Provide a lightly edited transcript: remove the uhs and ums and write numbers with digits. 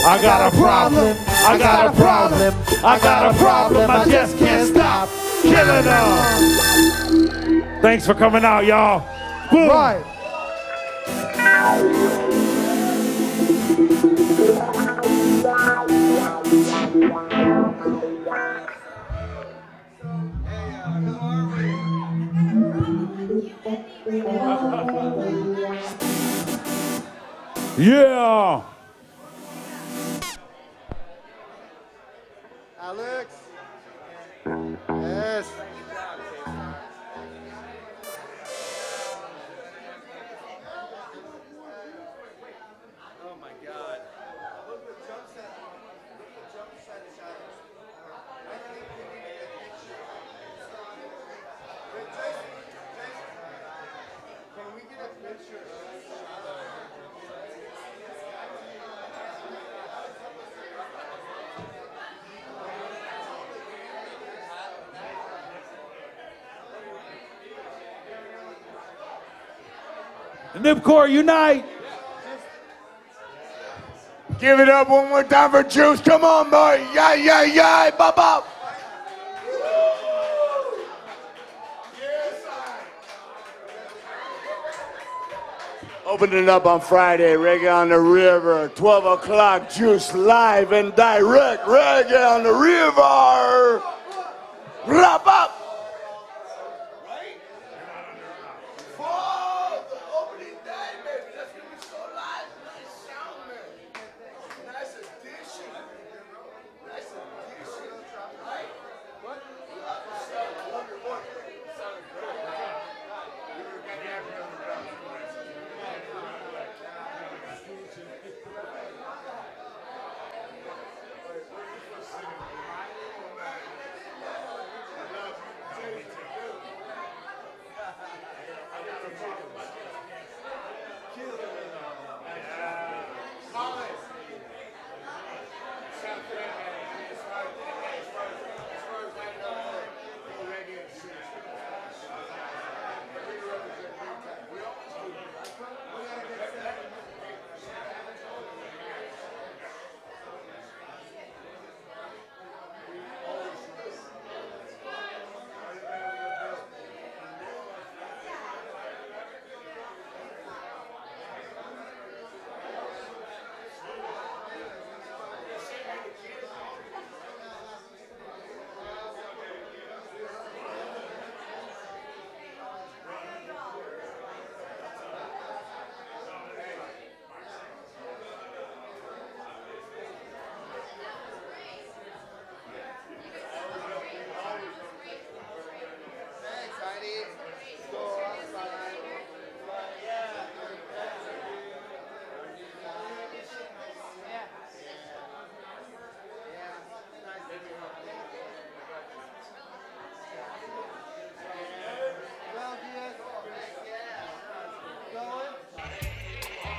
I got a problem. I got a problem. I got a problem. I just can't stop killing them. Thanks for coming out, y'all. Boom. Right. Yeah. Alex. Yes. Oh my God. Can we get a picture? Nipcore, unite. Give it up one more time for Juice. Come on, boy. Yeah, yeah, yeah. Bop, bop. Opening it up on Friday, Reggae on the River, 12 o'clock, Juice live and direct, Reggae on the River. Wrap up.